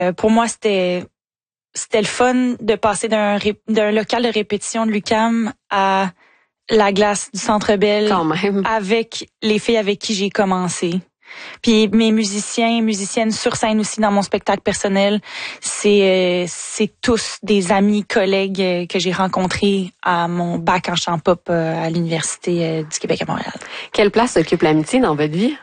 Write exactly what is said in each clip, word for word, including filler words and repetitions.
Euh, pour moi, c'était c'était le fun de passer d'un ré- d'un local de répétition de l'U Q A M à la glace du Centre Bell Quand même. avec les filles avec qui j'ai commencé. Puis mes musiciens et musiciennes sur scène aussi dans mon spectacle personnel, c'est euh, c'est tous des amis, collègues euh, que j'ai rencontrés à mon bac en chant pop euh, à l'Université euh, du Québec à Montréal. Quelle place occupe l'amitié dans votre vie?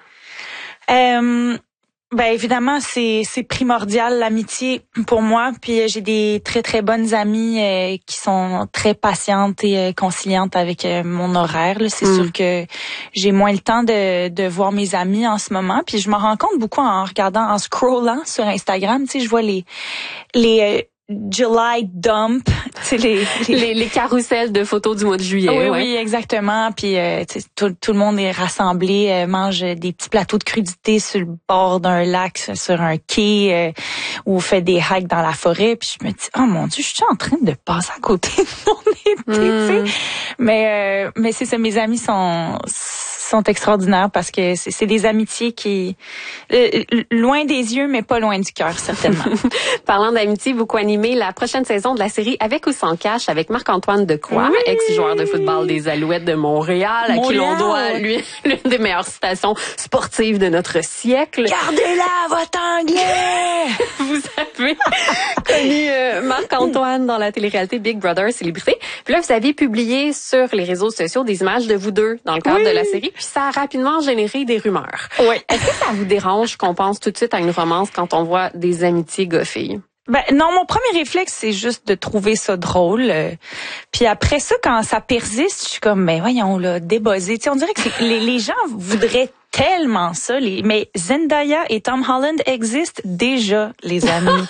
Euh, ben évidemment, c'est c'est primordial l'amitié pour moi. Puis euh, j'ai des très très bonnes amies euh, qui sont très patientes et euh, conciliantes avec euh, mon horaire. Là. C'est Mm. sûr que j'ai moins le temps de de voir mes amis en ce moment. Puis je m'en rends compte beaucoup en regardant, en scrollant sur Instagram. Tu sais, je vois les les euh, July dump, tu sais les les, Les, les carousels de photos du mois de juillet. oui, ouais. oui, exactement. Puis euh, tu sais, tout, tout le monde est rassemblé, euh, mange des petits plateaux de crudités sur le bord d'un lac, sur un quai, euh, ou fait des hikes dans la forêt. Puis je me dis, oh mon Dieu, je suis en train de passer à côté de mon été, Mm. tu sais. Mais euh, mais c'est ça, mes amis sont sont extraordinaires parce que c'est, c'est des amitiés qui euh, loin des yeux mais pas loin du cœur certainement. Parlant d'amitié, vous co-animez la prochaine saison de la série Avec ou sans cash avec Marc-Antoine Decoy, Oui. ex-joueur de football des Alouettes de Montréal, à qui Montréal. l'on doit lui, l'une des meilleures citations sportives de notre siècle. Gardez-la votre anglais. Vous avez connu euh, Marc-Antoine dans la télé-réalité Big Brother Célébrité. Puis là, vous avez publié sur les réseaux sociaux des images de vous deux dans le cadre Oui. de la série. Puis ça a rapidement généré des rumeurs. Oui. Est-ce que ça vous dérange qu'on pense tout de suite à une romance quand on voit des amitiés goffées? Ben non, mon premier réflexe c'est juste de trouver ça drôle. Euh, puis après ça, quand ça persiste, je suis comme ben voyons là, débuzzé. Tu sais, on dirait que c'est, les, les gens voudraient tellement ça. Les, mais Zendaya et Tom Holland existent déjà, les amis.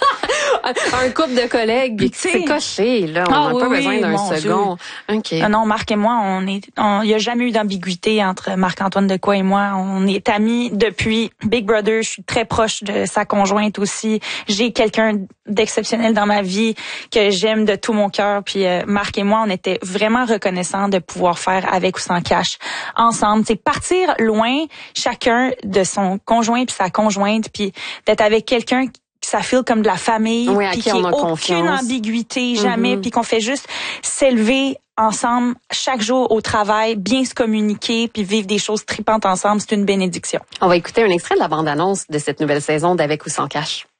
Un couple de collègues, Tu sais- c'est coché là. On Ah n'a oui, pas oui, besoin d'un mon second. Ok. Ah non, Marc et moi, on est, on, il y a jamais eu d'ambiguïté entre Marc-Antoine Decoy et moi. On est amis depuis Big Brother. Je suis très proche de sa conjointe aussi. J'ai quelqu'un d'exceptionnel dans ma vie que j'aime de tout mon cœur. Puis euh, Marc et moi, on était vraiment reconnaissants de pouvoir faire avec ou sans cash ensemble. C'est partir loin, chacun de son conjoint puis sa conjointe, puis d'être avec quelqu'un ça file comme de la famille, Oui, à puis qui qu'il on n'y a ait aucune confiance. ambiguïté, jamais, Mhm. puis qu'on fait juste s'élever ensemble chaque jour au travail, bien se communiquer, puis vivre des choses tripantes ensemble, c'est une bénédiction. On va écouter un extrait de la bande-annonce de cette nouvelle saison d'Avec ou sans cash.